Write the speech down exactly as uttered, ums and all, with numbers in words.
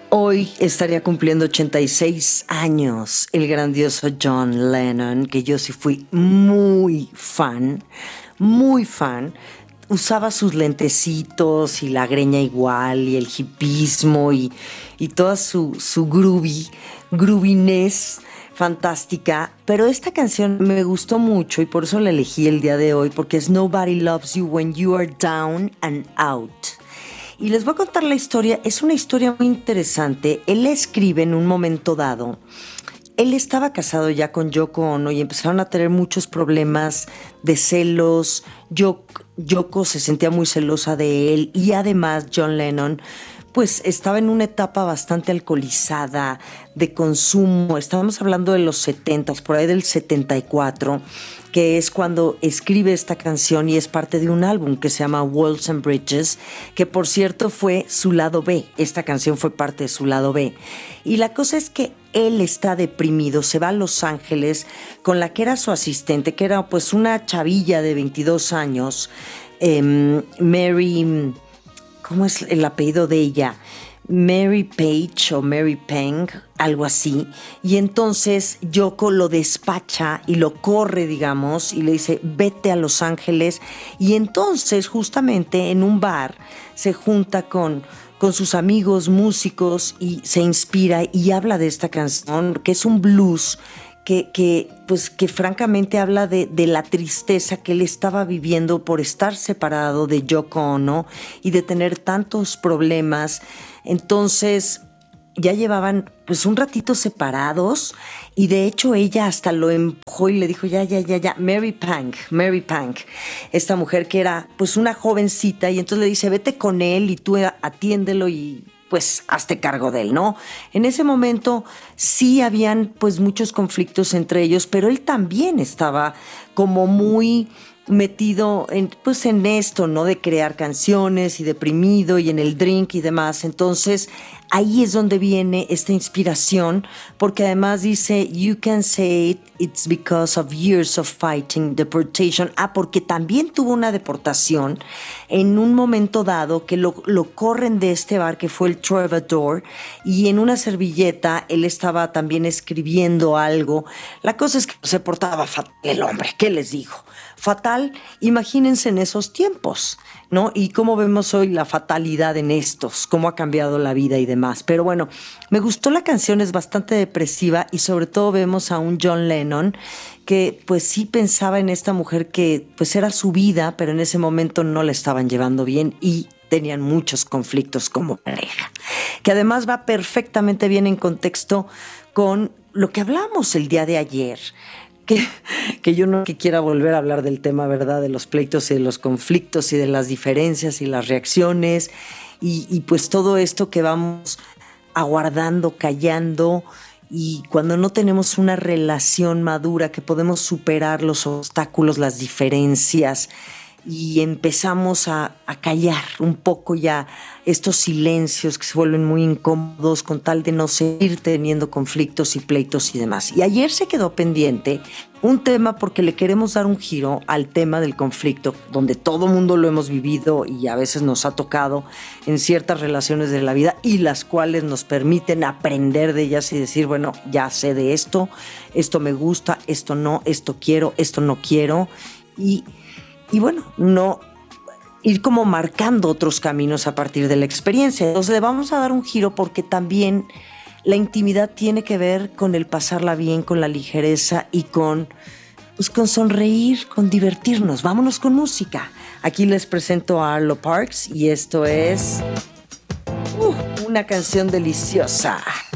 Hoy estaría cumpliendo ochenta y seis años el grandioso John Lennon, que yo sí fui muy fan, muy fan. Usaba sus lentecitos y la greña igual y el hipismo y, y toda su, su groovy, grooviness fantástica. Pero esta canción me gustó mucho y por eso la elegí el día de hoy, porque es Nobody Loves You When You Are Down and Out. Y les voy a contar la historia. Es una historia muy interesante. Él la escribe en un momento dado. Él estaba casado ya con Yoko Ono y empezaron a tener muchos problemas de celos. Yoko, Yoko se sentía muy celosa de él y además John Lennon pues estaba en una etapa bastante alcoholizada, de consumo. Estábamos hablando de los setentas, por ahí del setenta y cuatro, que es cuando escribe esta canción y es parte de un álbum que se llama Walls and Bridges, que por cierto fue su lado B. Esta canción fue parte de su lado B. Y la cosa es que él está deprimido, se va a Los Ángeles con la que era su asistente, que era pues una chavilla de veintidós años, eh, Mary... ¿Cómo es el apellido de ella? Mary Page o Mary Peng, algo así. Y entonces Yoko lo despacha y lo corre, digamos, y le dice, vete a Los Ángeles. Y entonces, justamente en un bar, se junta con, con sus amigos músicos y se inspira y habla de esta canción, que es un blues que, que, pues, que francamente habla de, de la tristeza que él estaba viviendo por estar separado de Yoko Ono y de tener tantos problemas. Entonces ya llevaban pues un ratito separados y de hecho ella hasta lo empujó y le dijo ya, ya, ya, ya, Mary Pang, Mary Pang, esta mujer que era pues una jovencita, y entonces le dice vete con él y tú atiéndelo y pues hazte cargo de él, ¿no? En ese momento sí habían pues muchos conflictos entre ellos, pero él también estaba como muy metido en, pues en esto, ¿no? De crear canciones y deprimido y en el drink y demás. Entonces ahí es donde viene esta inspiración, porque además dice, you can say it, it's because of years of fighting deportation. Ah, porque también tuvo una deportación en un momento dado que lo, lo corren de este bar que fue el Troubadour, y en una servilleta él estaba también escribiendo algo. La cosa es que se portaba fatal el hombre, ¿qué les digo? Fatal, imagínense en esos tiempos, ¿no? Y cómo vemos hoy la fatalidad en estos, cómo ha cambiado la vida y demás. Pero bueno, me gustó la canción, es bastante depresiva y sobre todo vemos a un John Lennon que pues sí pensaba en esta mujer que pues era su vida, pero en ese momento no la estaban llevando bien y tenían muchos conflictos como pareja, que además va perfectamente bien en contexto con lo que hablamos el día de ayer. Que, que yo no que quiera volver a hablar del tema, ¿verdad? De los pleitos y de los conflictos y de las diferencias y las reacciones y, y pues todo esto que vamos aguardando, callando, y cuando no tenemos una relación madura que podemos superar los obstáculos, las diferencias y empezamos a, a callar un poco ya estos silencios que se vuelven muy incómodos con tal de no seguir teniendo conflictos y pleitos y demás. Y ayer se quedó pendiente un tema porque le queremos dar un giro al tema del conflicto, donde todo mundo lo hemos vivido y a veces nos ha tocado en ciertas relaciones de la vida y las cuales nos permiten aprender de ellas y decir, bueno, ya sé de esto, esto me gusta, esto no, esto quiero, esto no quiero y Y bueno, no ir como marcando otros caminos a partir de la experiencia. Entonces le vamos a dar un giro porque también la intimidad tiene que ver con el pasarla bien, con la ligereza y con, pues, con sonreír, con divertirnos. Vámonos con música. Aquí les presento a Arlo Parks y esto es uh, una canción deliciosa.